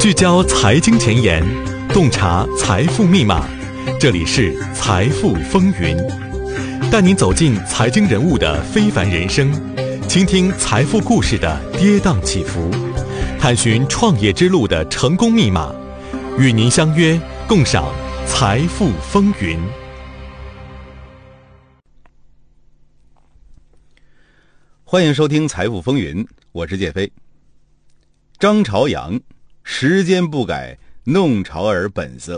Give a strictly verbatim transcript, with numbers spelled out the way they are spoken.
聚焦财经前沿，洞察财富密码。这里是财富风云，带您走进财经人物的非凡人生，倾听财富故事的跌宕起伏，探寻创业之路的成功密码，与您相约共赏财富风云。 欢迎收听财富风云，我是介飞。张朝阳，时间不改，弄潮儿本色。